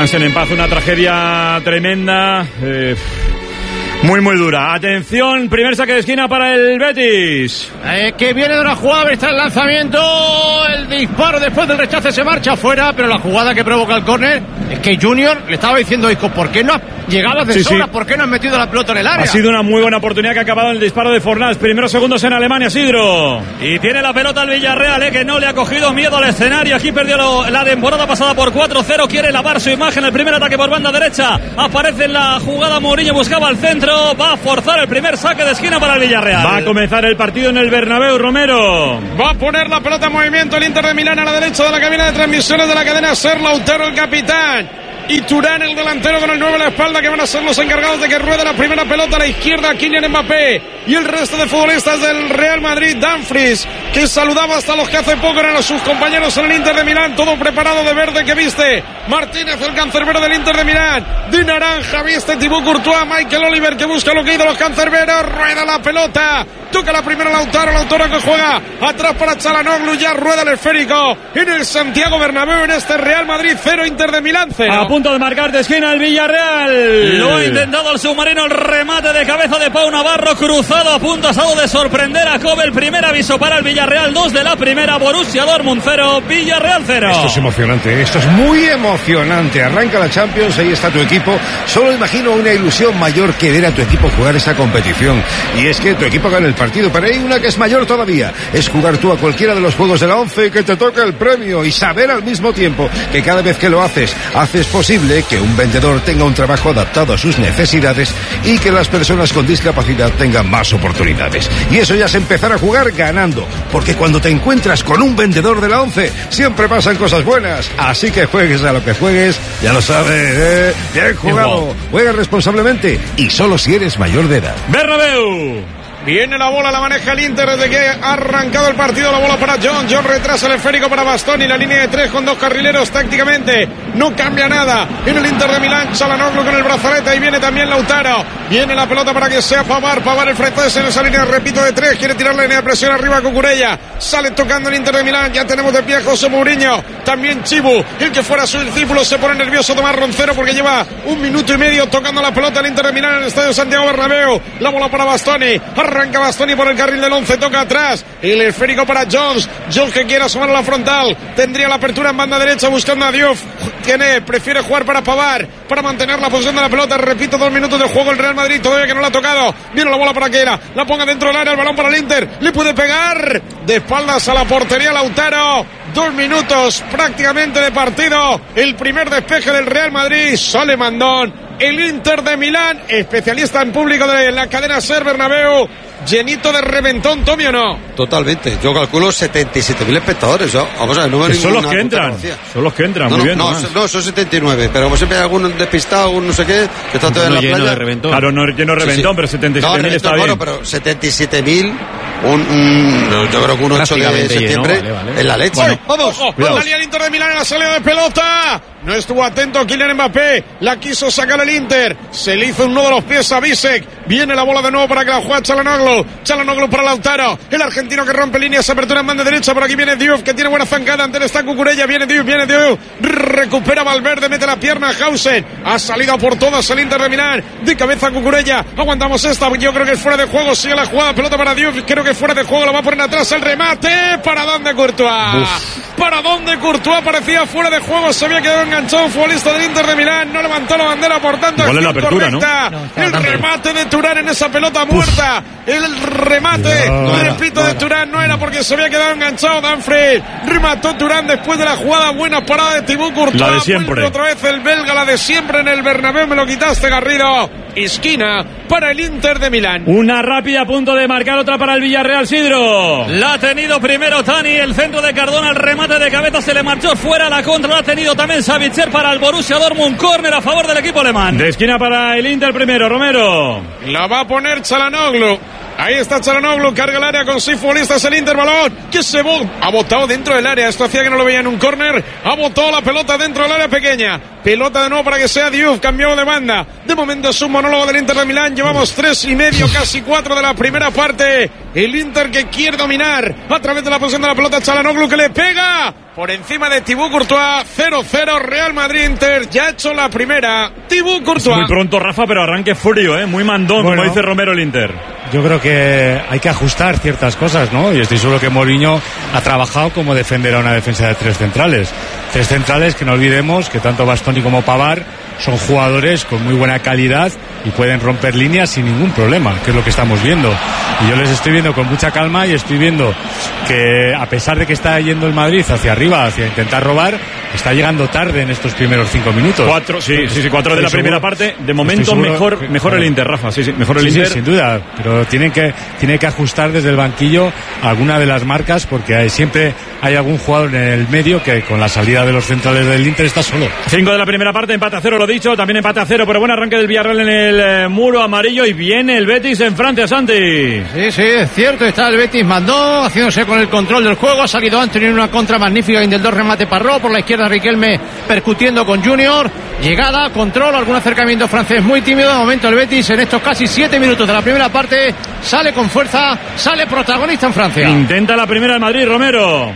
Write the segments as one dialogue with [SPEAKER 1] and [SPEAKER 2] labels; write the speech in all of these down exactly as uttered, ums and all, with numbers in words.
[SPEAKER 1] Descansen en paz, una tragedia tremenda. Eh, Muy, muy dura. Atención, primer saque de esquina para el Betis.
[SPEAKER 2] Eh, que viene de una jugada, está el lanzamiento, el disparo después del rechace se marcha afuera, pero la jugada que provoca el córner es que Junior le estaba diciendo, Isco, ¿por qué no has llegado de
[SPEAKER 1] sí,
[SPEAKER 2] sobra?
[SPEAKER 1] sí.
[SPEAKER 2] ¿Por qué no has metido la pelota en el área?
[SPEAKER 1] Ha sido una muy buena oportunidad que ha acabado en el disparo de Fornals. Primeros segundos en Alemania, Sidro.
[SPEAKER 3] Y tiene la pelota el Villarreal, eh, que no le ha cogido miedo al escenario. Aquí perdió lo, la temporada pasada por cuatro cero. Quiere lavar su imagen. El primer ataque por banda derecha. Aparece en la jugada Mourinho, buscaba el centro. Va a forzar el primer saque de esquina para el Villarreal.
[SPEAKER 1] Va a comenzar el partido en el Bernabéu, Romero.
[SPEAKER 4] Va a poner la pelota en movimiento el Inter de Milán a la derecha de la cabina de transmisiones de la cadena SER. Lautaro, el capitán, y Turán, el delantero, con el nueve a la espalda, que van a ser los encargados de que ruede la primera pelota a la izquierda. Kylian Mbappé y el resto de futbolistas del Real Madrid. Dumfries, que saludaba hasta los que hace poco eran sus compañeros en el Inter de Milán, todo preparado de verde que viste Martínez, el cancerbero del Inter de Milán. De naranja viste Thibaut Courtois. Michael Oliver, que busca lo que ha ido los cancerberos, rueda la pelota, toca la primera Lautaro, Lautaro que juega atrás para Çalhanoğlu, ya rueda el esférico en el Santiago Bernabéu, en este Real Madrid cero, Inter de Milán cero.
[SPEAKER 1] A punto de marcar de esquina el Villarreal.
[SPEAKER 3] Lo ha intentado el submarino, el remate de cabeza de Pau Navarro, cruzado a punto asado de sorprender a Kobe. El primer aviso para el Villarreal, dos de la primera. Borussia Dortmund cero, Villarreal cero.
[SPEAKER 5] Esto es emocionante, esto es muy emocionante. Arranca la Champions, ahí está tu equipo. Solo imagino una ilusión mayor que ver a tu equipo jugar esa competición. Y es que tu equipo gane el partido, pero hay una que es mayor todavía. Es jugar tú a cualquiera de los juegos de la once, que te toca el premio, y saber al mismo tiempo que cada vez que lo haces, haces posible que un vendedor tenga un trabajo adaptado a sus necesidades y que las personas con discapacidad tengan más oportunidades. Y eso ya es empezar a jugar ganando, porque cuando te encuentras con un vendedor de la once, siempre pasan cosas buenas. Así que juegues a lo que juegues, ya lo sabes, ¿eh? Bien jugado, juega responsablemente y solo si eres mayor de edad.
[SPEAKER 1] Bernabéu.
[SPEAKER 4] Viene la bola, la maneja el Inter desde que ha arrancado el partido. La bola para John. John retrasa el esférico para Bastoni. La línea de tres con dos carrileros. Tácticamente no cambia nada en el Inter de Milán. Çalhanoğlu con el brazalete. Ahí viene también Lautaro. Viene la pelota para que sea Pavard. Pavard el francés en esa línea, repito, de tres. Quiere tirar la línea de presión arriba a Cucurella. Sale tocando el Inter de Milán. Ya tenemos de pie a José Mourinho. También Chibu, el que fuera su discípulo. Se pone nervioso Tomás Roncero porque lleva un minuto y medio tocando la pelota el Inter de Milán en el Estadio Santiago Bernabéu. La bola para Bastoni. Arranca Bastoni por el carril del once, toca atrás. El esférico para Jones. Jones que quiere asomar a la frontal. Tendría la apertura en banda derecha buscando a Diouf. Tiene, prefiere jugar para Pavard, para mantener la posición de la pelota. Repito, dos minutos de juego el Real Madrid, todavía que no la ha tocado. Viene la bola para que era, la ponga dentro del área, el balón para el Inter. Le puede pegar de espaldas a la portería Lautaro. Dos minutos prácticamente de partido. El primer despeje del Real Madrid. Sale Mandón. El Inter de Milán, especialista en público de la cadena SER Bernabéu. Llenito de reventón, Tommy, ¿o no?
[SPEAKER 6] Totalmente. Yo calculo setenta y siete mil espectadores. ¿No? Vamos a ver, no veo
[SPEAKER 1] son los que entran. Son los que entran,
[SPEAKER 6] no,
[SPEAKER 1] muy
[SPEAKER 6] no,
[SPEAKER 1] bien.
[SPEAKER 6] No, no, no, son setenta y nueve. Pero como siempre hay algún despistado, un no sé qué, que está todo en la playa.
[SPEAKER 1] De reventón. Claro, no lleno de reventón, sí, sí. Pero setenta y siete mil no, está
[SPEAKER 6] bueno,
[SPEAKER 1] bien.
[SPEAKER 6] Pero setenta y siete mil, un, un, yo creo que un ocho de septiembre
[SPEAKER 1] lleno, vale, vale.
[SPEAKER 6] en la leche.
[SPEAKER 4] Bueno,
[SPEAKER 6] vamos.
[SPEAKER 4] Ojo, la línea del Inter de Milán en la salida de pelota. No estuvo atento Kylian Mbappé. La quiso sacar el Inter. Se le hizo un nudo a los pies a Bisek. Viene la bola de nuevo para que la juegue Çalhanoğlu. Çalhanoğlu para Lautaro. El argentino que rompe líneas. Apertura en banda derecha. Por aquí viene Diouf, que tiene buena zancada. Antes está Cucurella. Viene Diouf, viene Diouf. Recupera Valverde. Mete la pierna a Hausen. Ha salido por todas el Inter de Milán. De cabeza Cucurella. Aguantamos esta. Yo creo que es fuera de juego. Sigue la jugada. Pelota para Diouf. Creo que es fuera de juego. La va a poner atrás el remate. ¿Para dónde Courtois? Uf. ¿Para dónde Courtois? Parecía fuera de juego. Se había quedado enganchado un futbolista del Inter de Milán. No levantó la bandera. Por tanto,
[SPEAKER 1] ¿cuál es la apertura, no?
[SPEAKER 4] No, el remate de Turán en esa pelota muerta. Uf. El remate, no, repito, no, no, de Turán no era porque se había quedado enganchado Dumfries. Remató Turán después de la jugada. Buena parada de Thibaut Courtois.
[SPEAKER 1] La de siempre.
[SPEAKER 4] Vuelve otra vez el belga, la de siempre en el Bernabéu. Me lo quitaste, Garrido. Esquina para el Inter de Milán.
[SPEAKER 1] Una rápida a punto de marcar, otra para el Villarreal, Sidro.
[SPEAKER 3] La ha tenido primero Tani, el centro de Cardona, el remate de cabeza se le marchó fuera, la contra la ha tenido también Savitzer para el Borussia Dortmund. Córner a favor del equipo alemán.
[SPEAKER 1] De esquina para el Inter primero, Romero.
[SPEAKER 4] La va a poner Çalhanoğlu. Ahí está Çalhanoğlu, carga el área con seis futbolistas el Inter, balón que se bo- ha botado dentro del área. Esto hacía que no lo veía en un córner. Ha botado la pelota dentro del área pequeña. Pelota de nuevo para que sea Diouf, cambió de banda. De momento es un monólogo del Inter de Milán. Llevamos tres y medio, casi cuatro de la primera parte. El Inter que quiere dominar a través de la posición de la pelota. Çalhanoğlu que le pega por encima de Thibaut Courtois. cero cero Real Madrid-Inter. Ya ha hecho la primera Thibaut Courtois.
[SPEAKER 1] Muy pronto, Rafa, pero arranque frío, ¿eh? Muy mandón, bueno, como dice Romero el Inter.
[SPEAKER 7] Yo creo que hay que ajustar ciertas cosas, ¿no? Y estoy seguro que Mourinho ha trabajado como defender a una defensa de tres centrales. Tres centrales que no olvidemos que tanto Bastoni como Pavard son jugadores con muy buena calidad y pueden romper líneas sin ningún problema, que es lo que estamos viendo. Y yo les estoy viendo con mucha calma y estoy viendo que a pesar de que está yendo el Madrid hacia arriba, hacia intentar robar, está llegando tarde en estos primeros cinco minutos.
[SPEAKER 1] Cuatro, sí, sí, sí, cuatro de la primera parte. De momento mejor, que, mejor el Inter, Rafa. Sí, sí, mejor el
[SPEAKER 7] sí,
[SPEAKER 1] Inter.
[SPEAKER 7] Sí, sin duda. Pero tienen que, tienen que ajustar desde el banquillo alguna de las marcas porque hay, siempre hay algún jugador en el medio que con la salida de los centrales del Inter está solo.
[SPEAKER 1] Cinco de la primera parte, empate a cero, lo dicho. También empate a cero, pero buen arranque del Villarreal en el eh, muro amarillo. Y viene el Betis en Francia, Santi.
[SPEAKER 2] Sí, sí, es cierto. Está el Betis, mandó, haciéndose con el control del juego. Ha salido Anthony en una contra magnífica. Y del dos remate Parró. Por la izquierda Riquelme percutiendo con Junior. Llegada, control, algún acercamiento francés muy tímido. De momento el Betis en estos casi siete minutos de la primera parte sale con fuerza, sale protagonista en Francia.
[SPEAKER 1] Intenta la primera el Madrid, Romero.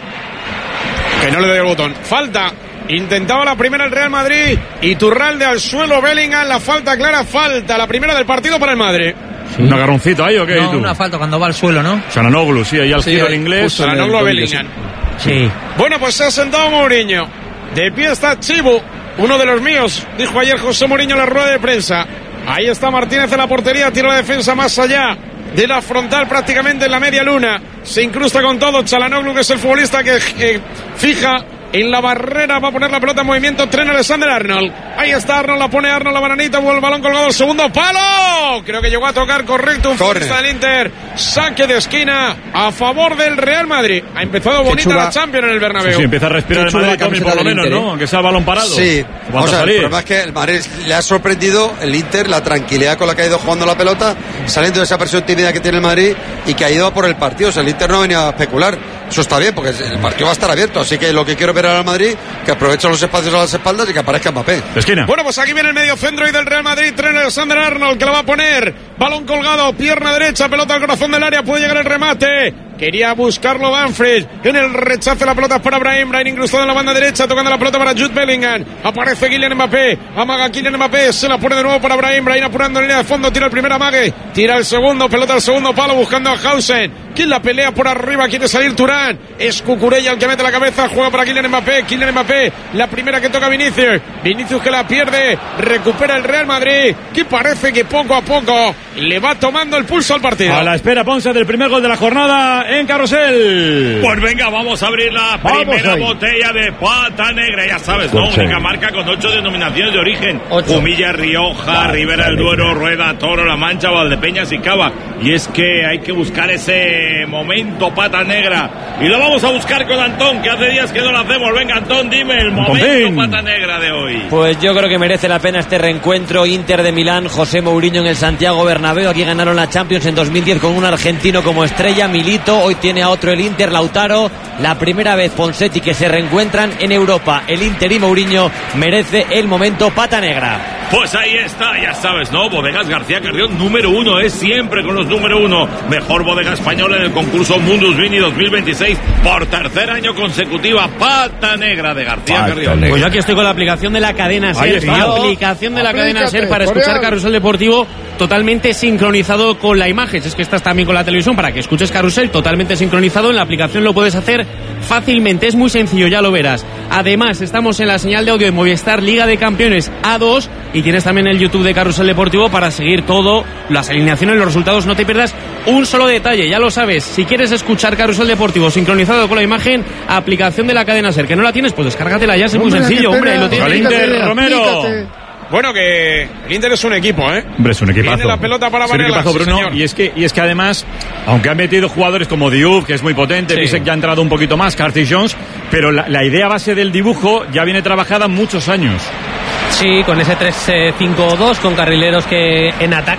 [SPEAKER 4] Que no le doy el botón. Falta. Intentaba la primera el Real Madrid. Iturralde al suelo, Bellingham. La falta clara, falta. La primera del partido para el Madrid.
[SPEAKER 1] Sí. ¿Un agarroncito ahí o qué?
[SPEAKER 8] No,
[SPEAKER 1] tú?
[SPEAKER 8] Una falta cuando va al suelo, ¿no?
[SPEAKER 1] Çalhanoğlu, sí, ahí al giro el inglés.
[SPEAKER 4] Çalhanoğlu a Bellingham.
[SPEAKER 8] Sí.
[SPEAKER 4] Bueno, pues se ha sentado Mourinho. De pie está Chibu, uno de los míos, dijo ayer José Mourinho en la rueda de prensa. Ahí está Martínez en la portería, tira la defensa más allá de la frontal, prácticamente en la media luna. Se incrusta con todo Çalhanoğlu, que es el futbolista que eh, fija en la barrera, va a poner la pelota en movimiento, Trent Alexander-Arnold. Ahí está Arnold, la pone Arnold, la bananita, vuelve el balón colgado al segundo palo. Creo que llegó a tocar correcto un futbolista del Inter. Saque de esquina a favor del Real Madrid. Ha empezado bonita la Champions en el Bernabéu.
[SPEAKER 1] Sí, sí, empieza a respirar el Madrid, Tommy, por lo menos, ¿no? Aunque sea el balón parado.
[SPEAKER 6] Sí, vamos a ver, el problema es que el Madrid le ha sorprendido el Inter, la tranquilidad con la que ha ido jugando la pelota, saliendo de esa presión tímida que tiene el Madrid y que ha ido a por el partido. O sea, el Inter no venía a especular. Eso está bien, porque el partido va a estar abierto. Así que lo que quiero ver al Madrid, que aproveche los espacios a las espaldas y que aparezca Mbappé.
[SPEAKER 1] Esquina.
[SPEAKER 4] Bueno, pues aquí viene el medio centro y del Real Madrid, Trent Alexander-Arnold, que la va a poner. Balón colgado, pierna derecha, pelota al corazón del área, puede llegar el remate. Quería buscarlo Banfred. En el rechace la pelota es para Brahim. Brahim incrustado en la banda derecha, tocando la pelota para Jude Bellingham. Aparece Kylian Mbappé. Amaga Kylian Mbappé. Se la pone de nuevo para Brahim. Brahim apurando en línea de fondo. Tira el primer amague. Tira el segundo. Pelota al segundo palo buscando a Hausen. ¿Quién la pelea por arriba? Quiere salir Turán. Es Cucurella el que mete la cabeza. Juega para Kylian Mbappé. Kylian Mbappé. La primera que toca Vinicius. Vinicius que la pierde. Recupera el Real Madrid. Que parece que poco a poco le va tomando el pulso al partido.
[SPEAKER 1] A la espera Ponce del primer gol de la jornada en Carrusel.
[SPEAKER 3] Pues venga, vamos a abrir la
[SPEAKER 1] Vamos
[SPEAKER 3] primera
[SPEAKER 1] ahí.
[SPEAKER 3] botella de pata negra. Ya sabes, ¿no?
[SPEAKER 1] Ponce.
[SPEAKER 3] Única marca con ocho denominaciones de origen.
[SPEAKER 8] Ocho.
[SPEAKER 3] Humilla, Rioja, Ribera del Duero, Rueda, Toro, La Mancha, Valdepeñas y Cava. Y es que hay que buscar ese momento pata negra. Y lo vamos a buscar con Antón, que hace días que no lo hacemos. Venga, Antón, dime el momento
[SPEAKER 1] Antonín.
[SPEAKER 3] pata negra de hoy.
[SPEAKER 9] Pues yo creo que merece la pena este reencuentro Inter de Milán, José Mourinho en el Santiago Bernabéu. Aquí ganaron la Champions en dos mil diez con un argentino como estrella, Milito. Hoy tiene a otro el Inter, Lautaro. La primera vez Ponseti que se reencuentran en Europa. El Inter y Mourinho merece el momento pata negra.
[SPEAKER 3] Pues ahí está, ya sabes, ¿no? Bodegas García Carrión, número uno, es siempre con los número uno. Mejor bodega española en el concurso Mundus Vini dos mil veintiséis por tercer año consecutiva. Pata negra de García
[SPEAKER 1] Pata
[SPEAKER 3] Carrión.
[SPEAKER 1] negra.
[SPEAKER 10] Pues yo aquí estoy con la aplicación de la cadena
[SPEAKER 1] Ahí
[SPEAKER 10] SER.
[SPEAKER 1] está.
[SPEAKER 10] La aplicación de la cadena
[SPEAKER 4] Aplícate,
[SPEAKER 10] SER para escuchar
[SPEAKER 4] Coreal.
[SPEAKER 10] Carrusel Deportivo totalmente sincronizado con la imagen. Si es que estás también con la televisión para que escuches Carrusel totalmente sincronizado. En la aplicación lo puedes hacer fácilmente, es muy sencillo, ya lo verás. Además, estamos en la señal de audio de Movistar Liga de Campeones A dos y tienes también el YouTube de Carrusel Deportivo para seguir todo, las alineaciones, los resultados. No te pierdas un solo detalle, ya lo sabes. Si quieres escuchar Carrusel Deportivo sincronizado con la imagen, aplicación de la cadena SER. ¿Que no la tienes? Pues descárgatela ya, es muy sencillo, hombre. Ahí lo tienes.
[SPEAKER 1] Al Inter, Romero.
[SPEAKER 4] Bueno, que el Inter es un equipo, ¿eh?
[SPEAKER 1] Hombre, es un equipazo.
[SPEAKER 4] Tiene la pelota para
[SPEAKER 1] Es un
[SPEAKER 4] Varela,
[SPEAKER 1] equipazo,
[SPEAKER 4] sí,
[SPEAKER 1] Bruno.
[SPEAKER 4] señor.
[SPEAKER 1] Y es, que, y es que además, aunque han metido jugadores como Diouf, que es muy potente,
[SPEAKER 10] Sí.
[SPEAKER 1] Bisek ya ha entrado un poquito más, Curtis Jones, pero la, la idea base del dibujo ya viene trabajada muchos años.
[SPEAKER 11] Sí, con ese tres cinco dos, con carrileros que en ataque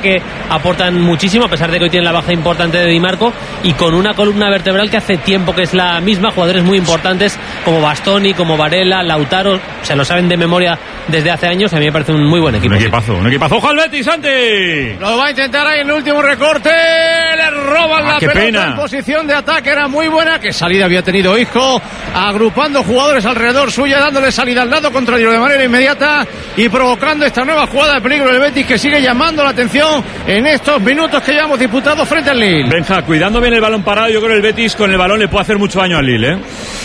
[SPEAKER 11] aportan muchísimo, a pesar de que hoy tienen la baja importante de Di Marco, y con una columna vertebral que hace tiempo que es la misma, jugadores muy importantes como Bastoni, como Varela, Lautaro, se lo saben de memoria desde hace años. A mí me parece un muy buen equipo.
[SPEAKER 1] Un equipazo, un equipazo. ¡Ojo al Betis, Santi!
[SPEAKER 2] Lo va a intentar ahí en el último recorte. Le roban
[SPEAKER 1] ah,
[SPEAKER 2] la
[SPEAKER 1] qué
[SPEAKER 2] pelota
[SPEAKER 1] pena.
[SPEAKER 2] en posición de ataque. Era muy buena. Qué salida había tenido Isco. Agrupando jugadores alrededor suya, dándole salida al lado contrario de manera inmediata y provocando esta nueva jugada de peligro del Betis, que sigue llamando la atención en estos minutos que ya hemos disputado frente al Lille.
[SPEAKER 1] Benja, cuidando bien el balón parado, yo creo que el Betis con el balón le puede hacer mucho daño al Lille, ¿eh?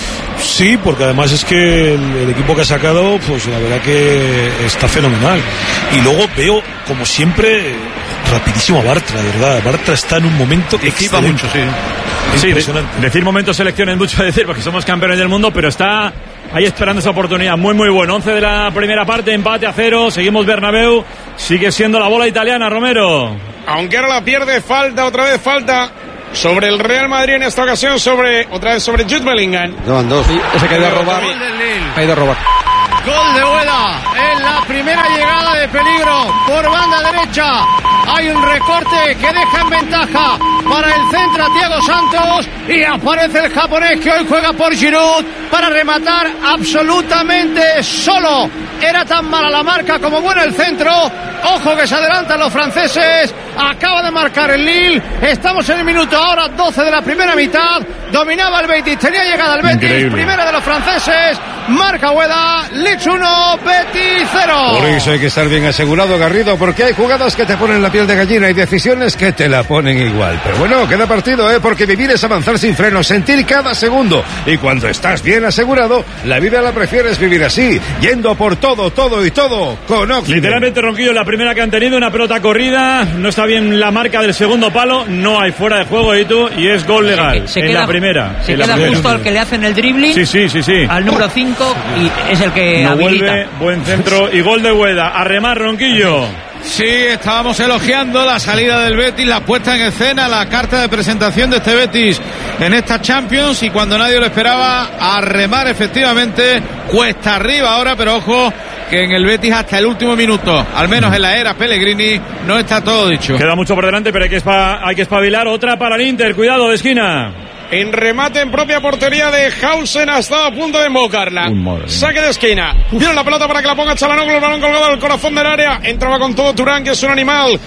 [SPEAKER 12] Sí, porque además es que el, el equipo que ha sacado, pues la verdad que está fenomenal. Y luego veo, como siempre, rapidísimo a Bartra, de verdad. Bartra está en un momento que
[SPEAKER 2] excipa mucho, sí.
[SPEAKER 1] Sí, de, decir momentos selección es mucho decir, porque somos campeones del mundo, pero está ahí esperando esa oportunidad. Muy, muy bueno. once de la primera parte, empate a cero. Seguimos Bernabéu. Sigue siendo la bola italiana, Romero.
[SPEAKER 4] Aunque ahora la pierde, falta, otra vez falta sobre el Real Madrid, en esta ocasión sobre otra vez sobre Jude Bellingham.
[SPEAKER 6] Llevan dos.
[SPEAKER 4] Sí, ese que ha ido a robar.
[SPEAKER 2] Ha ido a robar. Gol de Huela en la primera llegada de peligro por banda derecha. Hay un recorte que deja en ventaja para el centro a Thiago Santos y aparece el japonés que hoy juega por Giroud para rematar absolutamente solo. Era tan mala la marca como buena el centro. Ojo que se adelantan los franceses. Acaba de marcar el Lille. Estamos en el minuto ahora doce de la primera mitad. Dominaba el Betis, tenía llegada el Betis. Increíble. Primera de los franceses. Marca Hueda. Leeds uno, Betis cero.
[SPEAKER 5] Por eso hay que estar bien asegurado, Garrido, porque hay jugadas que te ponen la piel de gallina y decisiones que te la ponen igual. Pero bueno, queda partido, ¿eh? Porque vivir es avanzar sin frenos, sentir cada segundo. Y cuando estás bien asegurado, la vida la prefieres vivir así, yendo por todo, todo y todo con Oxygen.
[SPEAKER 1] Literalmente, Ronquillo, la primera que han tenido, una pelota corrida, no está bien la marca del segundo palo, no hay fuera de juego, y tú, y es gol legal.
[SPEAKER 8] Se, se
[SPEAKER 1] en
[SPEAKER 8] queda,
[SPEAKER 1] la primera.
[SPEAKER 8] Se
[SPEAKER 1] en
[SPEAKER 8] queda
[SPEAKER 1] la primera.
[SPEAKER 8] justo al que le hacen el dribbling.
[SPEAKER 1] Sí, sí, sí, sí.
[SPEAKER 8] Al número cinco, y es el que
[SPEAKER 1] no
[SPEAKER 8] habilita.
[SPEAKER 1] Vuelve, buen centro y gol de Hueda. A remar, Ronquillo.
[SPEAKER 13] Sí, estábamos elogiando la salida del Betis, la puesta en escena, la carta de presentación de este Betis en esta Champions, y cuando nadie lo esperaba, a remar efectivamente, cuesta arriba ahora, pero ojo que en el Betis hasta el último minuto, al menos en la era Pellegrini, no está todo dicho.
[SPEAKER 1] Queda mucho por delante, pero hay que, espa- hay que espabilar. Otra para el Inter, cuidado de esquina.
[SPEAKER 4] En remate en propia portería de Hausen, ha estado a punto de embocarla. Saque de esquina. Viene la pelota para que la ponga Çalhanoğlu, el balón colgado al corazón del área. Entraba con todo Turán, que es un animal.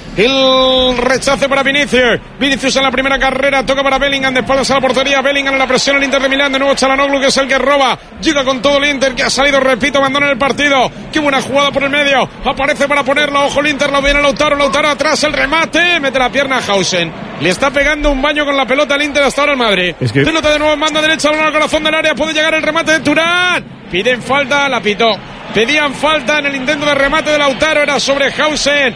[SPEAKER 4] El rechace para Vinicius. Vinicius en la primera carrera, toca para Bellingham, de espaldas a la portería. Bellingham en la presión, el Inter de Milán. De nuevo Çalhanoğlu, que es el que roba. Llega con todo el Inter, que ha salido, repito, abandona el partido. Qué buena jugada por el medio. Aparece para ponerla. Ojo el Inter, lo viene Lautaro. Lautaro atrás, el remate. Mete la pierna a Hausen. Le está pegando un baño con la pelota al Inter hasta ahora el Madrid. Es que... Pelota de nuevo en banda derecha, balón al corazón del área. Puede llegar el remate de Turán. Piden falta, la pitó. Pedían falta en el intento de remate de Lautaro. Era sobre Hausen.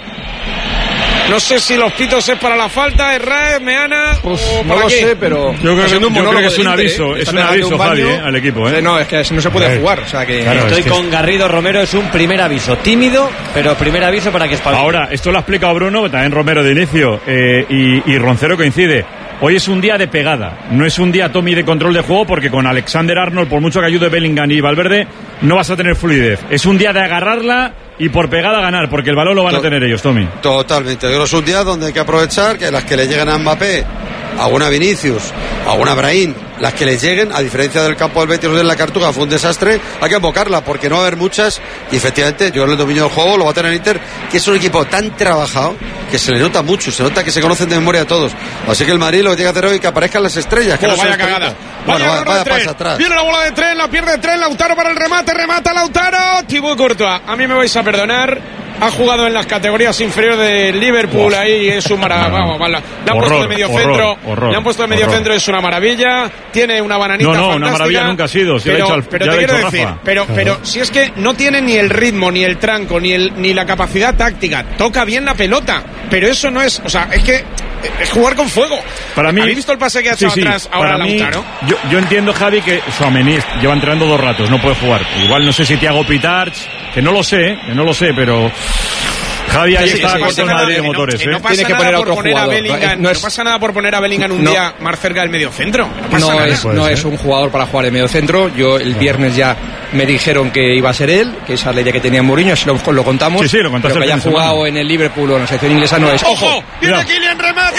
[SPEAKER 4] No sé si los pitos es para la falta, Herrera, Meana,
[SPEAKER 14] pues,
[SPEAKER 4] o
[SPEAKER 14] no
[SPEAKER 4] para
[SPEAKER 14] lo
[SPEAKER 4] qué.
[SPEAKER 14] sé, pero
[SPEAKER 1] yo creo que, yo creo que es un aviso, ¿eh? Es un aviso, un Javi, ¿eh? Al equipo, ¿eh?
[SPEAKER 14] No, es que no se puede jugar, o sea que...
[SPEAKER 9] Claro, estoy es que con es... Garrido, Romero, es un primer aviso, tímido, pero primer aviso para que espabile.
[SPEAKER 1] Ahora, esto lo ha explicado Bruno, también Romero de inicio, eh, y, y Roncero coincide. Hoy es un día de pegada, no es un día, Tommy, de control de juego, porque con Alexander Arnold, por mucho que ayude Bellingham y Valverde, no vas a tener fluidez. Es un día de agarrarla y por pegada ganar, porque el balón lo van to- a tener ellos, Tommy.
[SPEAKER 6] Totalmente. Es un día donde hay que aprovechar que las que le lleguen a Mbappé, a una Vinicius, a una Brahim, las que les lleguen, a diferencia del campo del Betis de la Cartuja, fue un desastre, hay que invocarla, porque no va a haber muchas, y efectivamente, yo en el dominio del juego lo va a tener Inter, que es un equipo tan trabajado, que se le nota mucho, se nota que se conocen de memoria a todos. Así que el Madrid lo que tiene que hacer hoy es que aparezcan las estrellas. Que
[SPEAKER 4] oh,
[SPEAKER 6] no
[SPEAKER 4] vaya cagada.
[SPEAKER 6] Bueno,
[SPEAKER 4] vaya,
[SPEAKER 6] vaya, vaya pasa atrás.
[SPEAKER 4] Viene la bola de tren, la pierde tren, Lautaro para el remate, remata Lautaro, Thibaut Courtois. A mí me vais a perdonar. Ha jugado en las categorías inferiores de Liverpool, wow. Ahí es un maravilla. Vamos, vale. Le han horror, puesto de medio horror, centro, horror, le han puesto de medio horror. centro, es una maravilla. Tiene una bananita.
[SPEAKER 1] No, no,
[SPEAKER 4] fantástica,
[SPEAKER 1] una maravilla nunca ha sido. Si
[SPEAKER 4] pero,
[SPEAKER 1] al,
[SPEAKER 4] pero te quiero decir, Rafa. pero, pero si es que no tiene ni el ritmo, ni el tranco, ni el, ni la capacidad táctica. Toca bien la pelota, pero eso no es, o sea, es que es jugar con fuego.
[SPEAKER 1] Para mí,
[SPEAKER 4] ¿habéis visto el pase que ha echado
[SPEAKER 1] sí, sí,
[SPEAKER 4] atrás ahora
[SPEAKER 1] mí,
[SPEAKER 4] Lautaro?
[SPEAKER 1] Yo, yo entiendo, Javi, que Tchouaméni lleva entrenando dos ratos, no puede jugar. Igual no sé si Thiago Pitarch, que no lo sé, que no lo sé, pero Javi, ahí
[SPEAKER 4] Sí,
[SPEAKER 1] está
[SPEAKER 4] sí,
[SPEAKER 1] con
[SPEAKER 4] sí,
[SPEAKER 1] el
[SPEAKER 4] sí,
[SPEAKER 1] Madrid de
[SPEAKER 4] no,
[SPEAKER 1] motores,
[SPEAKER 4] que
[SPEAKER 1] ¿eh?
[SPEAKER 4] no pasa
[SPEAKER 14] Tiene que
[SPEAKER 4] nada
[SPEAKER 14] poner a
[SPEAKER 4] por
[SPEAKER 14] otro
[SPEAKER 4] poner a
[SPEAKER 14] jugador.
[SPEAKER 4] Bellingham,
[SPEAKER 14] No
[SPEAKER 4] no,
[SPEAKER 14] es-
[SPEAKER 4] pasa nada por poner a Bellingham un
[SPEAKER 14] No.
[SPEAKER 4] día más cerca del medio centro. No pasa
[SPEAKER 14] No
[SPEAKER 4] nada.
[SPEAKER 14] es, no es un jugador para jugar en medio centro. Yo el viernes ya me dijeron que iba a ser él, que esa es la idea que tenía Mourinho, así lo, lo contamos.
[SPEAKER 1] Sí, sí, lo contaste
[SPEAKER 14] pero que
[SPEAKER 1] el
[SPEAKER 14] haya
[SPEAKER 1] fin de semana.
[SPEAKER 14] jugado en el Liverpool o en la selección inglesa no es.
[SPEAKER 4] ¡Ojo! ¡Viene
[SPEAKER 1] Mira.
[SPEAKER 4] Kylian, remate!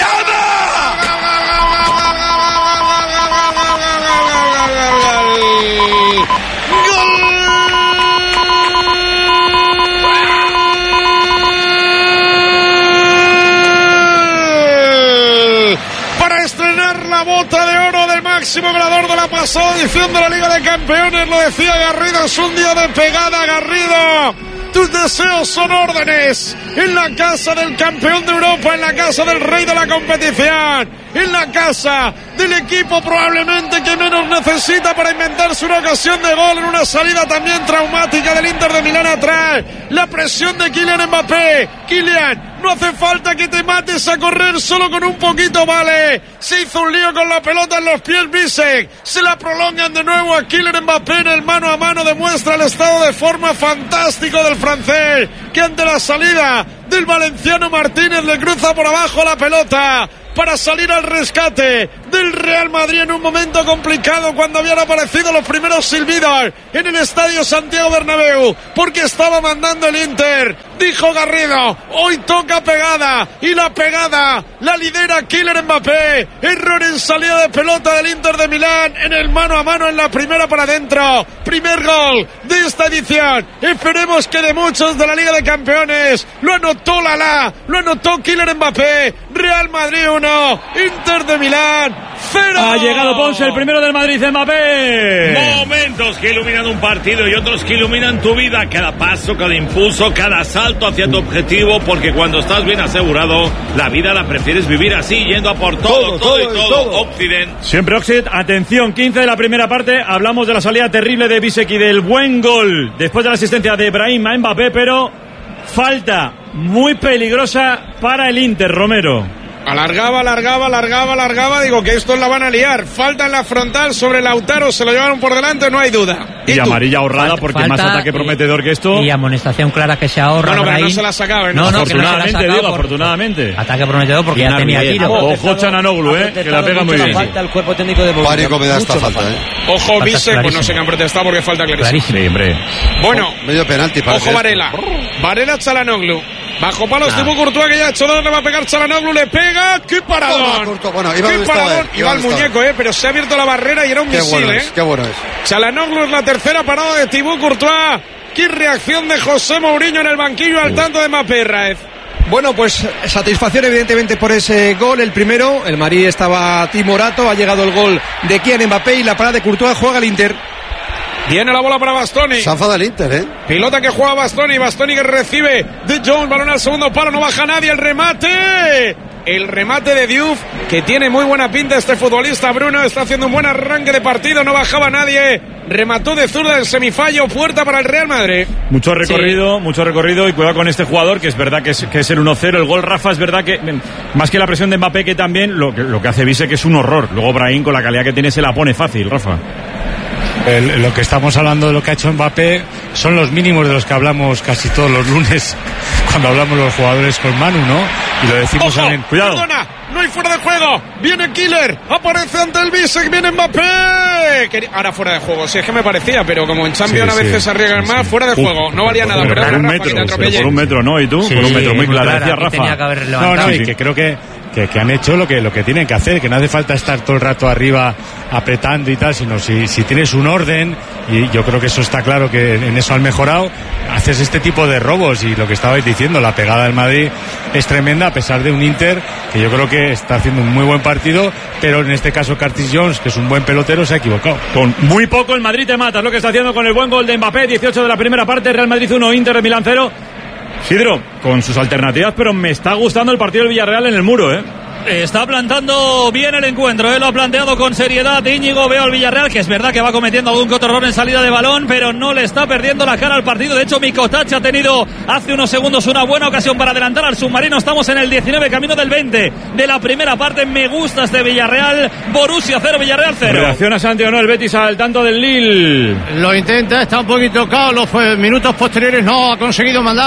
[SPEAKER 4] Para estrenar la bota de oro del máximo goleador de la pasada edición de la Liga de Campeones, lo decía Garrido, es un día de pegada, Garrido. Tus deseos son órdenes en la casa del campeón de Europa, en la casa del rey de la competición, en la casa del equipo probablemente que menos necesita para inventarse una ocasión de gol en una salida también traumática del Inter de Milán atrás. La presión de Kylian Mbappé. Kylian, no hace falta que te mates a correr, solo con un poquito vale. Se hizo un lío con la pelota en los pies Bisek. Se la prolongan de nuevo a Kylian Mbappé en el mano a mano. Demuestra el estado de forma fantástico del francés, que ante la salida del valenciano Martínez le cruza por abajo la pelota para salir al rescate del Real Madrid en un momento complicado cuando habían aparecido los primeros silbidos en el estadio Santiago Bernabéu, porque estaba mandando el Inter. Dijo Garrido, hoy toca pegada, y la pegada la lidera Kylian Mbappé. Error en salida de pelota del Inter de Milán en el mano a mano en la primera para adentro. Primer gol de esta edición. Esperemos que de muchos de la Liga de Campeones. Lo anotó Lala, lo anotó Kylian Mbappé. Real Madrid uno, Inter de Milán cero.
[SPEAKER 1] Ha llegado Ponce, el primero del Madrid, Mbappé.
[SPEAKER 15] Momentos que iluminan un partido y otros que iluminan tu vida. Cada paso, cada impulso, cada salto hacia tu objetivo, porque cuando estás bien asegurado, la vida la prefieres vivir así, yendo a por todo, todo, todo y todo. todo. Occident.
[SPEAKER 1] Siempre Oxid, atención, quince de la primera parte. Hablamos de la salida terrible de Bisek y del buen gol después de la asistencia de Brahim a Mbappé, pero falta muy peligrosa para el Inter, Romero.
[SPEAKER 4] Alargaba, alargaba, alargaba, alargaba. Digo que estos la van a liar. Falta en la frontal sobre Lautaro. Se lo llevaron por delante, no hay duda.
[SPEAKER 1] Y, y amarilla ahorrada
[SPEAKER 8] falta,
[SPEAKER 1] porque
[SPEAKER 8] falta
[SPEAKER 1] más ataque prometedor que esto.
[SPEAKER 8] Y amonestación clara que se ahorra.
[SPEAKER 4] No, no, pero
[SPEAKER 8] Brahim.
[SPEAKER 4] no se la sacaba. ¿eh?
[SPEAKER 8] No, no,
[SPEAKER 1] afortunadamente,
[SPEAKER 8] que no se la
[SPEAKER 1] digo,
[SPEAKER 8] por...
[SPEAKER 1] afortunadamente.
[SPEAKER 8] Ataque prometedor porque ya tenía tiro.
[SPEAKER 1] Ojo Chananoglu, eh, que la pega muy bien.
[SPEAKER 9] Falta el cuerpo técnico de Bolivia.
[SPEAKER 6] Pánico me da esta falta, eh.
[SPEAKER 4] Ojo, Bisek, pues no sé qué han protestado porque falta clarísimo.
[SPEAKER 1] Sí, hombre.
[SPEAKER 4] Bueno,
[SPEAKER 6] medio penalti para
[SPEAKER 4] ojo Varela. Varela Çalhanoğlu. Bajo palos de Courtois, que ya ha hecho dos, le va a pegar Çalhanoğlu, le pega. ¡Qué paradón!
[SPEAKER 6] Bueno, iba
[SPEAKER 4] ¡Qué paradón! Iba el muñeco, eh, pero se ha abierto la barrera y era un
[SPEAKER 6] qué
[SPEAKER 4] misil,
[SPEAKER 6] bueno
[SPEAKER 4] eh.
[SPEAKER 6] es, qué bueno es.
[SPEAKER 4] Çalhanoğlu es la tercera parada de Thibaut Courtois. ¡Qué reacción de José Mourinho en el banquillo al tanto de Mbappé, Raez!
[SPEAKER 14] Bueno, pues satisfacción evidentemente por ese gol, el primero. El Madrid estaba timorato, ha llegado el gol de Kylian Mbappé y la parada de Courtois, juega el Inter.
[SPEAKER 4] Viene la bola para Bastoni.
[SPEAKER 6] Se enfada el Inter, ¿eh?
[SPEAKER 4] Pilota que juega Bastoni. Bastoni que recibe de Jones. Balón al segundo palo. No baja nadie. El remate. El remate de Diouf, que tiene muy buena pinta este futbolista. Bruno está haciendo un buen arranque de partido. No bajaba nadie. Remató de zurda el semifallo. Puerta para el Real Madrid.
[SPEAKER 1] Mucho recorrido, sí. mucho recorrido. Y cuidado con este jugador, que es verdad que es, que es el uno cero. El gol, Rafa, es verdad que más que la presión de Mbappé, que también lo que, lo que hace Bisek es un horror. Luego Brahim, con la calidad que tiene, se la pone fácil, Rafa.
[SPEAKER 7] El, lo que estamos hablando de lo que ha hecho Mbappé son los mínimos de los que hablamos casi todos los lunes cuando hablamos los jugadores con Manu, ¿no? Y lo decimos
[SPEAKER 4] Ojo,
[SPEAKER 7] también. Cuidado.
[SPEAKER 4] Perdona, no hay fuera de juego. Viene Killer, aparece ante el Bisek, viene Mbappé. Ahora fuera de juego, si es que me parecía, pero como en Champions sí, a veces sí, se arriesgan sí, más, sí. fuera de juego. No valía nada,
[SPEAKER 1] pero,
[SPEAKER 4] pero
[SPEAKER 1] por un
[SPEAKER 4] Rafa,
[SPEAKER 1] metro,
[SPEAKER 4] que
[SPEAKER 1] pero por un metro, ¿no? ¿Y tú?
[SPEAKER 8] Sí,
[SPEAKER 1] por un metro, muy, muy clara,
[SPEAKER 8] decía
[SPEAKER 1] Rafa.
[SPEAKER 8] Tenía que haber
[SPEAKER 7] no, no, y
[SPEAKER 1] sí.
[SPEAKER 7] que creo que Que, que han hecho lo que lo que tienen que hacer, que no hace falta estar todo el rato arriba apretando y tal, sino si, si tienes un orden, y yo creo que eso está claro, que en eso han mejorado, haces este tipo de robos. Y lo que estabais diciendo, la pegada del Madrid es tremenda, a pesar de un Inter que yo creo que está haciendo un muy buen partido, pero en este caso Curtis Jones, que es un buen pelotero, se ha equivocado.
[SPEAKER 1] Con muy poco el Madrid te mata, es lo que está haciendo con el buen gol de Mbappé. Dieciocho de la primera parte, Real Madrid uno, Inter de Milán cero. Sidro, con sus alternativas, pero me está gustando el partido del Villarreal en el muro, ¿eh?
[SPEAKER 3] Está plantando bien el encuentro, ¿eh? Lo ha planteado con seriedad Íñigo. Veo al Villarreal, que es verdad que va cometiendo algún que otro error en salida de balón, pero no le está perdiendo la cara al partido. De hecho, Mikotách ha tenido hace unos segundos una buena ocasión para adelantar al submarino. Estamos en el diecinueve, camino del veinte de la primera parte. Me gusta este Villarreal. Borussia cero, Villarreal cero.
[SPEAKER 1] Reacciona Santi o no el Betis al tanto del Lille.
[SPEAKER 2] Lo intenta, está un poquito cao. Los minutos posteriores no ha conseguido mandar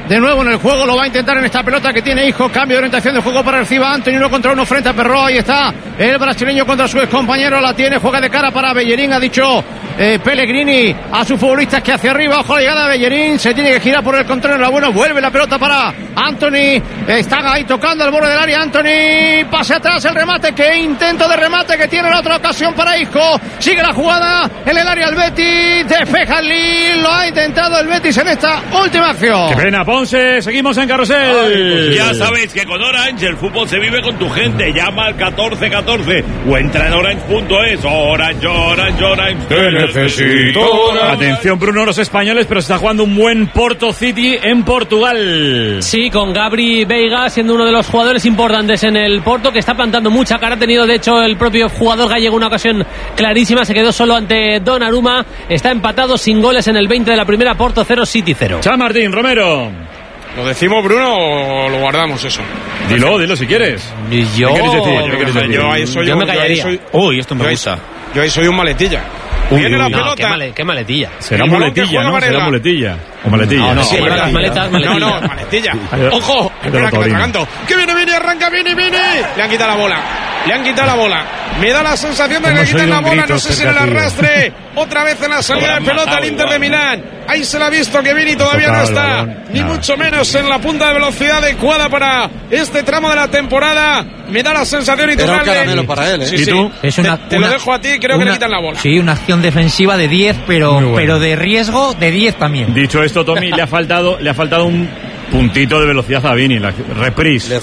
[SPEAKER 2] de nuevo en el juego, lo va a intentar en esta pelota que tiene Isco, cambio de orientación de juego para Reciba Anthony, uno contra uno frente a Perro, ahí está el brasileño contra su compañero, la tiene, juega de cara para Bellerín, ha dicho eh, Pellegrini a sus futbolistas que hacia arriba, ojo la llegada de Bellerín, se tiene que girar por el control, la bueno, vuelve la pelota para Anthony, está ahí tocando al borde del área, Anthony, pase atrás el remate, que intento de remate que tiene la otra ocasión para Isco, sigue la jugada en el área el Betis, despeja el Lille, lo ha intentado el Betis en esta última acción.
[SPEAKER 1] Qué pena, Ponce, seguimos en Carrusel.
[SPEAKER 15] Ay, pues ya sabéis que con Orange el fútbol se vive con tu gente, llama al catorce catorce o entra en orange punto es. Orange, Orange, Orange, te necesito.
[SPEAKER 1] Atención, Bruno, los españoles, pero se está jugando un buen Porto City en Portugal.
[SPEAKER 11] Sí, con Gabri Veiga siendo uno de los jugadores importantes en el Porto, que está plantando mucha cara. Ha tenido, de hecho, el propio jugador gallego una ocasión clarísima, se quedó solo ante Donnarumma. Está empatado sin goles en el veinte de la primera, Porto cero, City cero.
[SPEAKER 1] Chao, Martín, Romero.
[SPEAKER 16] ¿Lo decimos, Bruno, o lo guardamos eso?
[SPEAKER 1] Dilo, dilo si quieres.
[SPEAKER 11] Yo,
[SPEAKER 1] ¿Qué quieres decir? ¿Qué quieres decir?
[SPEAKER 16] Yo ahí soy
[SPEAKER 11] Yo
[SPEAKER 16] un,
[SPEAKER 11] me callaría.
[SPEAKER 16] Yo ahí soy,
[SPEAKER 10] Uy, esto me
[SPEAKER 16] yo
[SPEAKER 10] gusta.
[SPEAKER 16] Ahí, yo ahí soy un maletilla.
[SPEAKER 1] Uy,
[SPEAKER 16] Viene
[SPEAKER 1] uy,
[SPEAKER 16] la
[SPEAKER 1] uy.
[SPEAKER 11] No,
[SPEAKER 16] pelota.
[SPEAKER 11] qué, male, qué maletilla.
[SPEAKER 1] Será
[SPEAKER 16] El balón que
[SPEAKER 1] muletilla,
[SPEAKER 16] juega
[SPEAKER 1] ¿no? Será
[SPEAKER 16] Varela.
[SPEAKER 1] muletilla. O maletilla.
[SPEAKER 11] No, no,
[SPEAKER 1] Sí,
[SPEAKER 11] sí,
[SPEAKER 1] maletilla.
[SPEAKER 11] las maletas, maletilla.
[SPEAKER 16] No, no, maletilla.
[SPEAKER 1] Ay,
[SPEAKER 16] Ojo,
[SPEAKER 1] ay,
[SPEAKER 16] espera que me
[SPEAKER 1] taurino.
[SPEAKER 16] atraganto. Que viene Vini, arranca Vini, Vini. Le han quitado la bola. Le han quitado la bola. Me da la sensación de que le
[SPEAKER 7] Hemos
[SPEAKER 16] quitan
[SPEAKER 7] oído
[SPEAKER 16] la
[SPEAKER 7] un
[SPEAKER 16] bola.
[SPEAKER 7] grito
[SPEAKER 16] No sé si
[SPEAKER 7] cerca
[SPEAKER 16] en el
[SPEAKER 7] tuyo.
[SPEAKER 16] arrastre. Otra vez en la salida de pelota al Inter de Milán. Ahí se la ha visto que Vini todavía no
[SPEAKER 1] Tocado el
[SPEAKER 16] está.
[SPEAKER 1] balón.
[SPEAKER 16] Ni
[SPEAKER 1] Nada.
[SPEAKER 16] mucho menos en la punta de velocidad adecuada para este tramo de la temporada. Me da la sensación y
[SPEAKER 6] Era un
[SPEAKER 16] tocarle.
[SPEAKER 6] caramelo para él, ¿eh?
[SPEAKER 16] Sí,
[SPEAKER 1] ¿Y
[SPEAKER 16] sí.
[SPEAKER 1] tú?
[SPEAKER 8] Es una,
[SPEAKER 16] Te, te lo
[SPEAKER 8] una-
[SPEAKER 16] dejo a ti, creo que
[SPEAKER 8] una-
[SPEAKER 16] le quitan la bola.
[SPEAKER 8] Sí, una acción defensiva de diez, pero,
[SPEAKER 1] Muy bueno.
[SPEAKER 8] pero de riesgo de diez también.
[SPEAKER 1] Dicho esto, Tommy, le ha faltado, le ha faltado un puntito de velocidad a Vini, la reprise.
[SPEAKER 6] Le